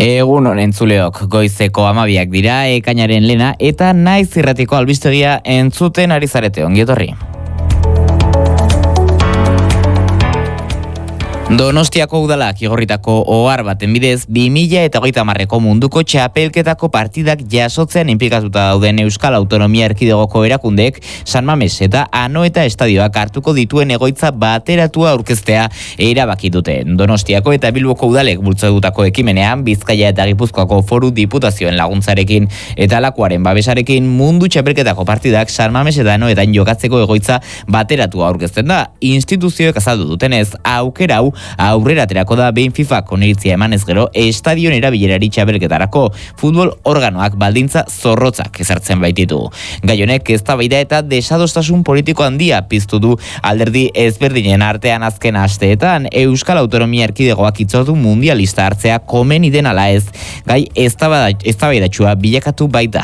Egun honen zuleok, goizeko 12 dira, ekainaren lehena, eta naiz irratiko albistegia entzuten ari zarete, ongi etorri. Donostiako udalak igorritako ohar baten bidez 2030ko munduko txapelketako partidak jasotzean inplikatuta dauden Euskal Autonomia Erkidegoko erakundeek San Mames eta Anoeta estadioak hartuko dituen egoitza bateratua aurkeztea erabaki dute. Donostiako eta Bilboko udalek bultzatutako ekimenean Bizkaia eta Gipuzkoako Foru Diputazioen laguntzarekin eta Lakuaren babesarekin mundu txapelketako partidak San Mames eta Anoetan jokatzeko egoitza bateratua aurkezten da. Instituzioek azaldu dutenez, aukera hau aurrera aterako da behin FIFA oniritzia emanez gero estadion erabilerari txapelketarako futbol organoak baldintza zorrotzak ezartzen baititu. Gai honek eztabaida eta desadostasun politiko handia piztu du alderdi ezberdinen artean azken asteetan. Euskal Autonomia Erkidegoak hitzordu mundialista hartzea komeni den ala ez, gai eztabaidatsua bilakatu baita.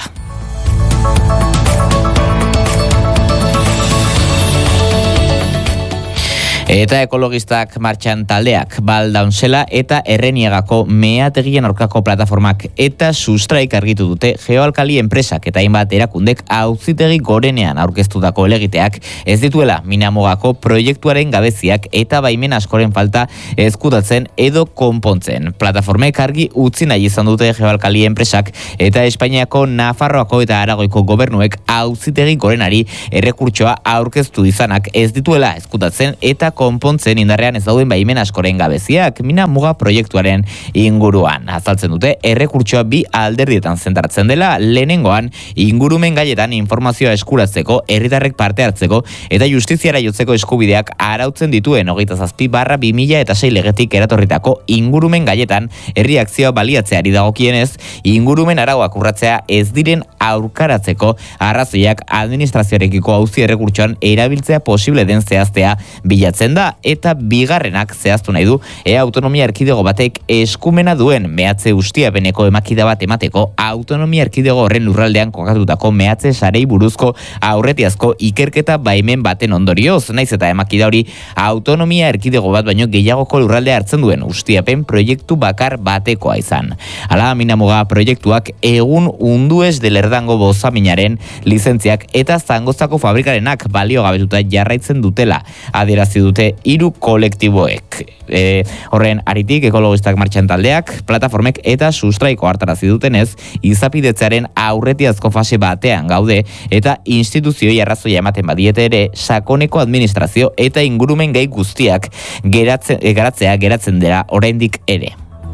Eta ekologistak martxan taldeak, Baldaunsela eta Erreniegako meategien aurkako plataformak eta Sustraik argitu dute geoalkali enpresak eta hainbat erakundek auzitegi gorenean aurkeztutako helegiteak ez dituela Minamugako proiektuaren gabeziak eta baimen askoren falta ezkutatzen edo konpontzen. Plataformek argi utzi nahi izan dute geoalkali enpresak eta Espainiako, Nafarroako eta Aragoiko gobernuek auzitegi gorenari errekurtsoa aurkeztu izanak ez dituela ezkutatzen eta konpontzen indarrean ez dauden baimen askoren gabeziak Minamuga proiektuaren inguruan. Azaltzen dute errekurtsoa bi alderdietan zentratzen dela, lehenengoan ingurumen gaietan informazioa eskuratzeko, herritarrek parte hartzeko eta justiziara jotzeko eskubideak arautzen dituen 27/2006 legetik eratorritako ingurumen gaietan herri akzioa baliatzeari dagokienez, ingurumen arauak urratzea ez diren aurkaratzeko arrazoiak administrazioarekiko auzi errekurtsoan erabiltzea posible den zehaztea bilatzen da, eta bigarrenak zehaztu nahi du autonomia erkidego batek eskumena duen mehatze ustiapeneko emakida bat emateko autonomia erkidego horren lurraldean kokatutako mehatze sarei buruzko aurretiazko ikerketa baimen baten ondorioz, naiz eta emakida hori autonomia erkidego bat baino gehiagoko lurraldea hartzen duen ustiapen proiektu bakar batekoa izan. Hala, Minamuga proiektuak egun Undues del Erdango bozaminaren lizentziak eta Zangozako fabrikarenak baliogabetuta jarraitzen dutela adierazi dute hiru kolektiboek. Horren aritik ekologistak martxan taldeak, plataformek eta Sustraiko hartarazi dutenez, izapidetzearen aurretiazko fase batean gaude eta instituzioi arrazoia ematen badiete ere sakoneko administrazio eta ingurumen gai guztiak geratzen dira oraindik ere.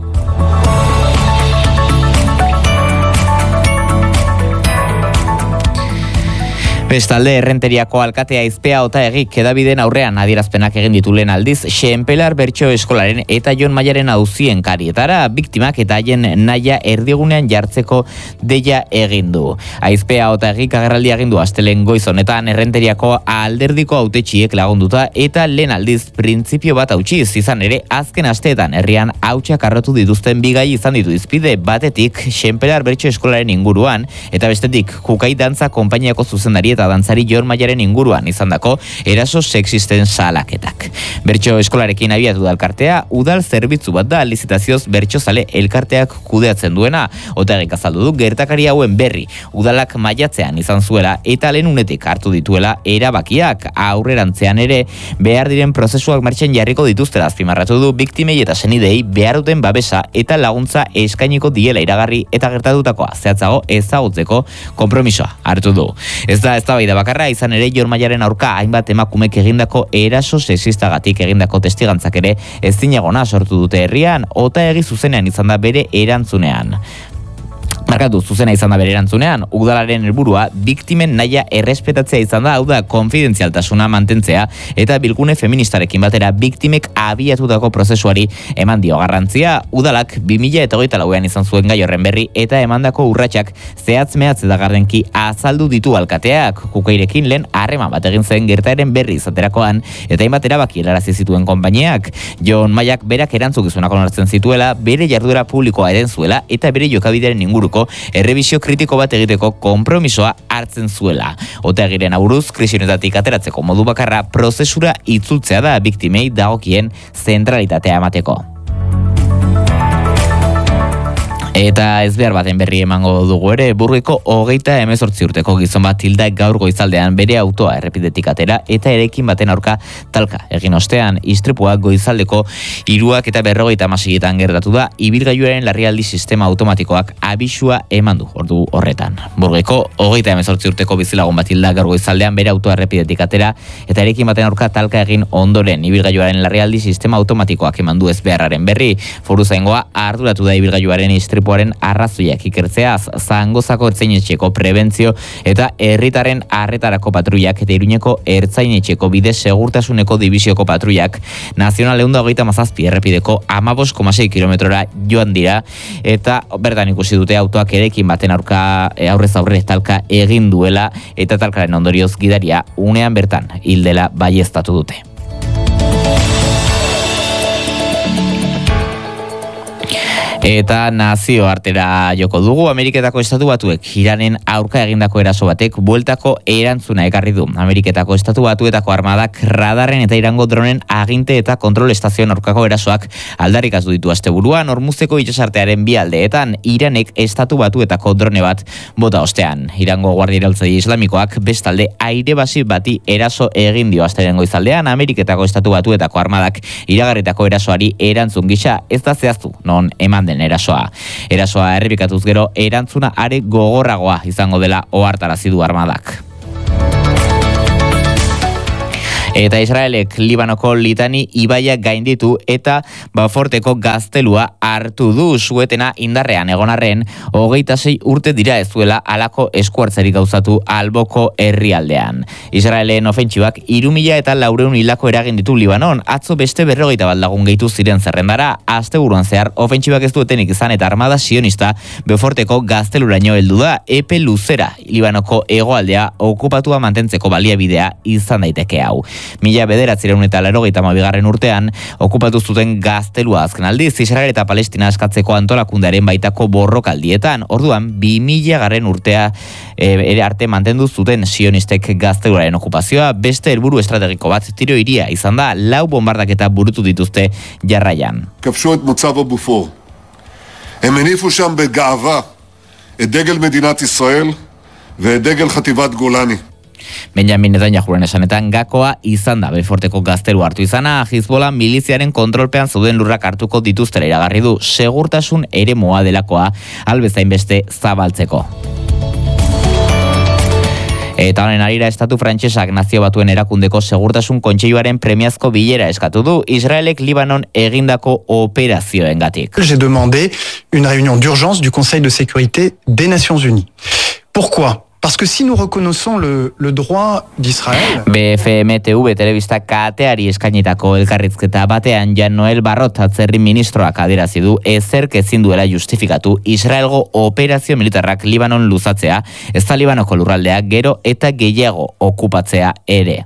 Bestalde, Errenteriako alkatea Aizpea Otaegik hedabideen aurrean adierazpenak egin ditu lehen aldiz Xenpelar Bertso Eskolaren eta Jon Maiaren auzien karietara biktimak eta haien nahia erdigunean jartzeko deia egin du. Aizpea Otaegik agerraldia egin du astelehen goiz honetan Errenteriako alderdiko hautetsiek lagunduta eta lehen aldiz printzipio bat hautsiz izan ere azken asteetan herrian hautsak arrotu dituzten bigai izan ditu izpide batetik Xenpelar Bertso Eskolaren inguruan eta bestetik Jukai Dantza konpainiako zuzendari eta dantzari Jon Maiaren inguruan izandako eraso sexisten salaketak. Bertso eskolarekin abiatu da elkartea, udal zerbitzu bat da lizitazioz bertsozale elkarteak kudeatzen duena. Otaegik azaldu du gertakari hauen berri, udalak maiatzean izan zuela eta lehen unetik hartu dituela erabakiak. Aurrerantzean ere behar diren prozesuak martxan jarriko dituztela azpimarratu du biktimei eta senidei behar duten babesa eta laguntza eskainiko diela iragarri eta gertatutakoa zehatzago ezagutzeko konpromisoa hartu du. Ez da eztabaida bakarra izan ere Jon Maiaren aurka hainbat emakumek egindako eraso sexistagatik egindako testigantzak ere ezinegona sortu dute herrian, Otaegi zuzenean izan da bere erantzunean. Zuzena izan da bere erantzunean, udalaren helburua biktimen nahia errespetatzea izan da, hau da konfidentzialtasuna mantentzea eta bilgune feministarekin batera biktimek abiatutako prozesuari eman dio garrantzia. Udalak 2024an izan zuen gai horren berri eta emandako urratsak zehatz-mehatz eta gardenki azaldu ditu alkateak. Jukairekin lehen harreman bat egin zen gertaeren berri izaterakoan eta hainbat erabaki helarazi zituen konpainiak. Jon Maiak berak erantzukizunak onartzen zituela, bere jarduera publikoa eren zuela eta bere jokabidearen inguruko errebisio kritiko bat egiteko konpromisoa hartzen zuela. Otaegiren aburuz, krisi honetatik ateratzeko modu bakarra prozesura itzultzea da biktimei dagokien zentralitatea emateko. Eta ez behar baten berri emango dugu ere, Burgeko 38 urteko gizon bat hilda gaur goizaldean bere autoa errepidetik atera eta erekin baten aurka talka. Egin ostean, istripua goizaldeko 3:46 gertatu da, ibilgailuaren larrialdi sistema automatikoak abisua eman du ordu horretan. Burgeko 38 urteko bizilagun bat hilda gaur goizaldean bere autoa errepidetik atera eta erekin baten aurka talka egin ondoren, ibilgailuaren larrialdi sistema automatikoak eman du ezbeharraren berri. Foruzaingoa arduratu da ibilgailuaren istripuaren arrazoiak ikertzeaz, Zangozako ertzainetxeko prebentzio eta herritarren arretarako patruiak eta Iruñeko ertzainetxeko bide segurtasuneko dibizioko patruiak Nazional 127 errepideko 15,6 kilometrora joan dira eta bertan ikusi dute autoak erekin baten aurka aurrez aurre talka egin duela eta talkaren ondorioz gidaria unean bertan hildela baieztatu dute. Eta nazioartera joko dugu, Ameriketako Estatu Batuek Iranen aurka egindako eraso batek bueltako erantzuna ekarri du. Ameriketako Estatu Batuetako armadak radarren eta Irango dronen aginte eta kontrol estazioen aurkako erasoak aldarrikatu ditu asteburuan, Hormuzeko itsasartearen bi aldeetan Iranek Estatu Batuetako drone bat bota ostean. Irango Guardia Iraultzaile Islamikoak bestalde aire basi bati eraso egin dio astelehen goizaldean, Ameriketako Estatu Batuetako armadak iragarritako erasoari erantzun gisa ez da zehaztu non eman erasoa. Erasoa errepikatuz gero erantzuna are gogorragoa izango dela ohartarazi du armadak. Eta Israelek Libanoko Litani ibaia gainditu eta Baforteko gaztelua hartu du. Suetena indarrean egonarren 26 urte dira ez duela halako eskuartzerik gauzatu alboko herrialdean. Israelen ofentsibak 3.400 hilako eragin ditu Libanon. Atzo beste 40 bat lagun gehitu ziren zerrendara. Asteburuan zehar ofentsibak ez duetenik izan eta armada sionista Baforteko gazteluraino heldu da, epe luzera Libanoko hegoaldea okupatua mantentzeko baliabidea izan daiteke hau. 1982 urtean okupatu zuten gaztelua azken aldiz Israel eta Palestina eskatzeko antolakundearen baitako borrokaldietan. Orduan 2000 urtea ere arte mantendu zuten sionistek gazteluaren okupazioa. Beste helburu estrategiko bat tiro hiria izan da, 4 bombardaketa burutu dituzte jarraian. כבשו את מוצב הבופור. הם הניפו שם בגאווה את דגל מדינת ישראל ואת דגל חטיבת גולני. Benjamin Netanyahuren esanetan gakoa izan da Baforteko gaztelu hartu izana, Hizbola miliziaren kontrolpean zeuden lurrak hartuko dituztela iragarri du, segurtasun eremoa delakoa albezain beste zabaltzeko. Eta honen arira Estatu Frantsesak Nazio Batuen Erakundeko Segurtasun Kontseiluaren premiazko bilera eskatu du Israelek Libanon egindako operazioengatik. J'ai demandé une réunion d'urgence du Conseil de sécurité des Nations Unies. Pourquoi ? Parce que si nous reconnaissons le droit d'Israël... BFM-TV telebista kateari eskainitako elkarrizketa batean Jan Noel Barrot atzerri ministroak adierazi du ezerk ezin duela justifikatu Israelgo operazio militarrak Libanon luzatzea, ez da Libanoko lurraldea gero eta gehiago okupatzea ere.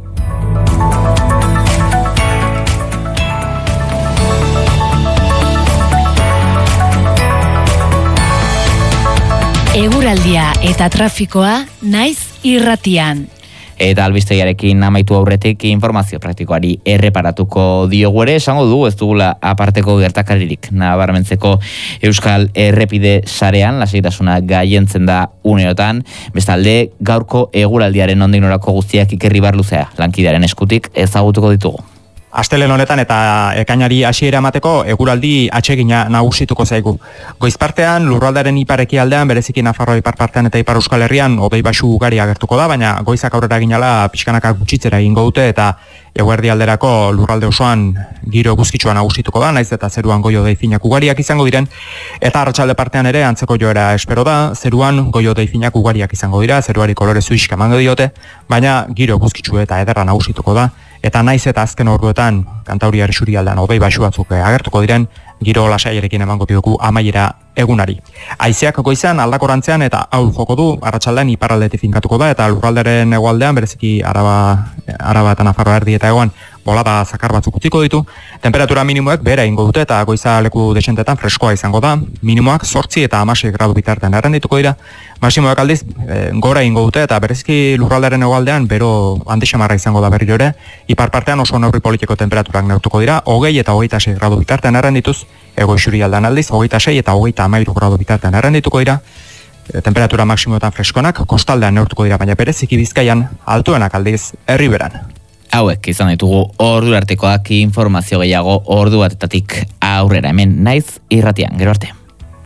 Eguraldia eta trafikoa naiz irratian. Eta albistegiarekin amaitu aurretik informazio praktikoari erreparatuko diogu ere, esango dugu ez dugula aparteko gertakaririk nabarmentzeko Euskal Errepide sarean, lasaitasuna gaientzen da uneotan, bestalde gaurko eguraldiaren nondik norako guztiak Iker Ibarluzea lankidearen eskutik ezagutuko ditugu. Astelen honetan eta ekainari hasiera emateko eguraldi atsegina nagusituko zaigu. Goizpartean lurraldearen iparekialdean bereziki Nafarroa iparpartean eta Ipar Euskal Herrian hodei baxu ugari agertuko da, baina goizak aurrera ginala pixkanaka gutxitzera egingo dute eta eguerdi alderako lurralde osoan giro eguzkitsua nagusituko da, naiz eta zeruan goi-hodei finak ugariak izango diren, eta arratsalde partean ere antzeko joera espero da, zeruan goi-hodei finak ugariak izango dira, zeruari kolore zuixka emango diote, baina giro eguzkitsu eta ederra nagusituko da, eta naiz eta azken orduetan Kantauriar isurialdean hodei baxu batzuk agertuko diren, giro lasaiarekin emango diogu amaiera egunari. Haizeak goizan aldakorantzean eta ahul joko du, arratsaldean iparraldetik finkatuko da, eta lurralderen hegoaldean bereziki Araba eta Nafarroa erdi eta egoan bolada zakar batzuk utziko ditu. Temperatura minimoek behera ingo dute eta goiza leku desentetan freskoa izango da. Minimoak 8 eta 16 gradu bitartean errendituko dira. Maximoak aldiz gora ingo dute eta bereziki lurralderen hegoaldean bero handi xamarra izango da berriro ere. Ipar partean oso neurri politiko temperaturak neurtuko dira. 20 eta 26 gradu bitartean errendituz. Ego isurialdean aldiz, 26 eta 33 gradu bitartean errendituko dira, temperatura maksimoetan freskonak, kostaldean neurtuko dira, baina bereziki Bizkaian, altuenak aldiz, Erriberan. Hauek izan ditugu ordu artekoak, informazio gehiago ordu batetatik aurrera, hemen Naiz Irratian, gero arte.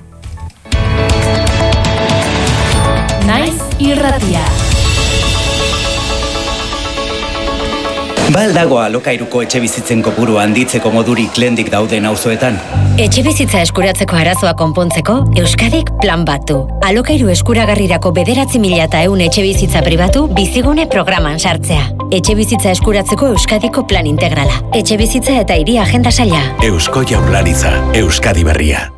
Naiz Irratia. Ba aldago alokairuko etxe bizitzen kopuru handitzeko modurik lehendik dauden auzoetan. Etxe bizitza eskuratzeko arazoa konpontzeko, Euskadik plan bat du. Alokairu eskuragarrirako 9.100 etxe bizitza pribatu bizigune programan sartzea. Etxe bizitza eskuratzeko Euskadiko plan integrala. Etxe bizitza eta hiri agenda saila. Eusko Jaurlaritza, Euskadi berria.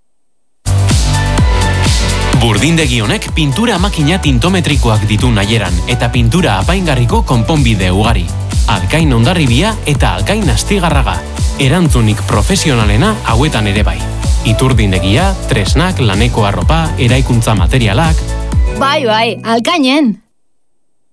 Burdindegi honek pintura makina tintometrikoak ditu nahieran eta pintura apaingarriko konponbide ugari. Alkain Hondarribia eta Alkain Astigarraga. Erantzunik profesionalena hauetan ere bai. Iturdindegia, tresnak, laneko arropa, eraikuntza materialak. Bai, Alkainen.